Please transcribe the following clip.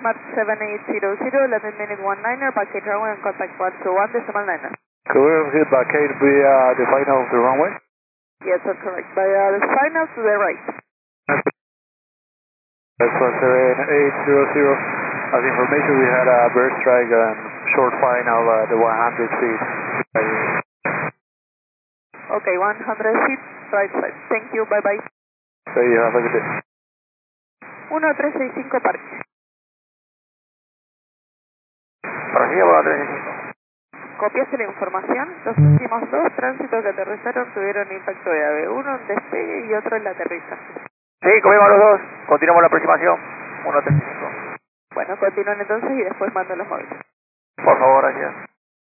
Comat 7800, landing minute 19er, package runway and contact 121.9er. Correct, hit Backgate via the final of the runway? Yes, that's correct. By the final to the right. That's 7800. As information, we had a bird strike and short final the 100 feet. Okay, 100 feet, right side. Thank you, bye bye. So you have a good day. 1365 Parque. Para aquí, 1365. ¿Copiaste la información? Los últimos dos tránsitos que aterrizaron tuvieron impacto de ave. Uno en despegue y otro en la aterrizaje. Sí, comimos los dos. Continuamos la aproximación. 135. Bueno, continúen entonces y después mando los móviles. Por favor, gracias.